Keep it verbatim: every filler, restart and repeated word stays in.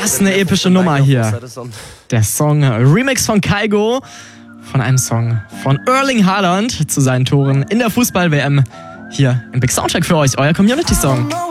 Was eine epische Nummer hier. Der Song Remix von Kygo von einem Song von Erling Haaland zu seinen Toren in der Fußball-W M. Hier im Big Soundcheck für euch, euer Community-Song.